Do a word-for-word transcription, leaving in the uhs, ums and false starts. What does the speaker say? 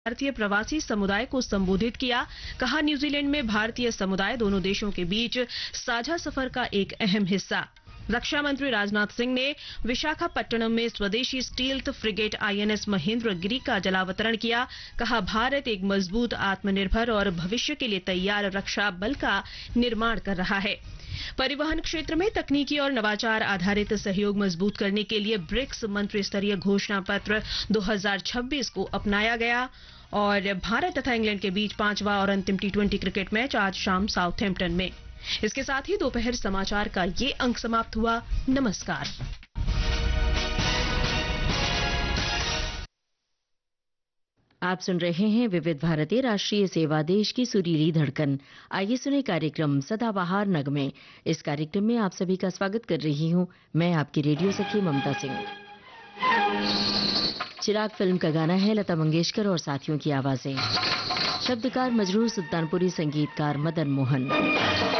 भारतीय प्रवासी समुदाय को संबोधित किया। कहा, न्यूजीलैंड में भारतीय समुदाय दोनों देशों के बीच साझा सफर का एक अहम हिस्सा। रक्षा मंत्री राजनाथ सिंह ने विशाखापट्टनम में स्वदेशी स्टील्थ फ्रिगेट आईएनएस महेंद्रगिरी का जलावतरण किया। कहा, भारत एक मजबूत, आत्मनिर्भर और भविष्य के लिए तैयार रक्षा बल का निर्माण कर रहा है। परिवहन क्षेत्र में तकनीकी और नवाचार आधारित सहयोग मजबूत करने के लिए ब्रिक्स मंत्री स्तरीय घोषणा पत्र दो हज़ार छब्बीस को अपनाया गया। और भारत तथा इंग्लैंड के बीच पांचवा और अंतिम टी ट्वेंटी क्रिकेट मैच आज शाम साउथहैम्पटन में। इसके साथ ही दोपहर समाचार का ये अंक समाप्त हुआ। नमस्कार। आप सुन रहे हैं विविध भारतीय राष्ट्रीय सेवा देश की सुरीली धड़कन। आइए सुने कार्यक्रम सदाबहार नगमे। इस कार्यक्रम में आप सभी का स्वागत कर रही हूं मैं, आपकी रेडियो सखी ममता सिंह। चिराग फिल्म का गाना है, लता मंगेशकर और साथियों की आवाजें। शब्दकार मजरूर सुल्तानपुरी, संगीतकार मदन मोहन।